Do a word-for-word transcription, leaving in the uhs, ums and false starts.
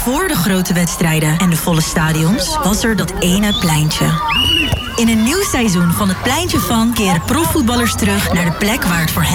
voor de grote wedstrijden en de volle stadions was er dat ene pleintje. In een nieuw seizoen van het Pleintje van keren profvoetballers terug naar de plek waar het voor hen